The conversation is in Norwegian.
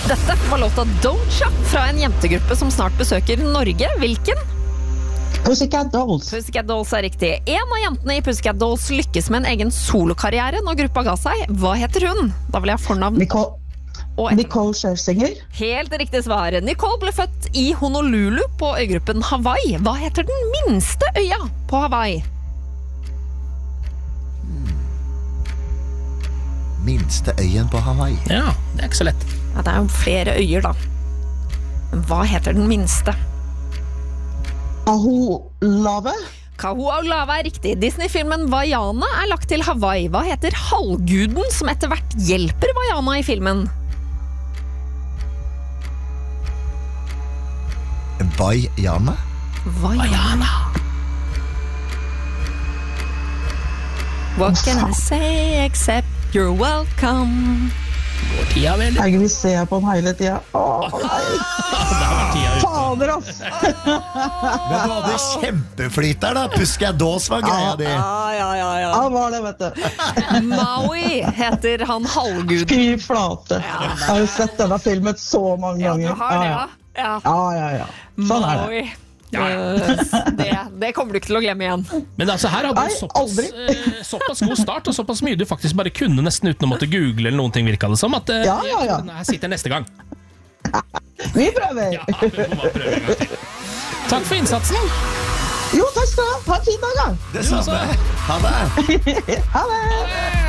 Dette var låta Don't Shop fra en jentegruppe som snart besøker Norge. Hvilken? Pussycat Dolls. Pussycat Dolls er riktig. En av jentene i Pussycat Dolls lykkes med en egen solokarriere når gruppa ga seg. Hva heter hun? Da vil jeg ha fornavn. Nicole Scherzinger. Helt riktig svar. Nicole ble født i Honolulu på øygruppen Hawaii. Hva heter den minste øya på Hawaii? Minste øyen på Hawaii. Ja, det er ikke så lett. Ja, det er jo flere øyer da. Men hva heter den minste? Kahulave. Kahulave er riktig. Disney-filmen Vaiana er lagt til Hawaii. Hva heter halvguden som etter hvert hjelper Vaiana i filmen? Vaiana? Vaiana. What can I say except you're welcome? Går tida vel? Vi ser på den hele tida. Fader, ass! Men du hadde kjempeflyt der da. Pussycat Dolls var greia di. Ja, var det, vet du. Maui heter han halvguden. Skriv flate. Jeg har jo sett denne filmen så mange ganger. Ja, du har det, ja. Ja. Sånn er det. Maui. Det kommer du ikke til å glemme igjen. Men altså, her hadde du såpass god start og såpass mye du faktisk bare kunne nesten uten å måtte google eller noen ting, virket det som at her sitter neste gang. Vi prøver. Ja, vi må bare prøve en gang til. Takk for innsatsen. Jo, takk skal du ha. Ha en fin dag da. Det samme. Ha det. Ha det.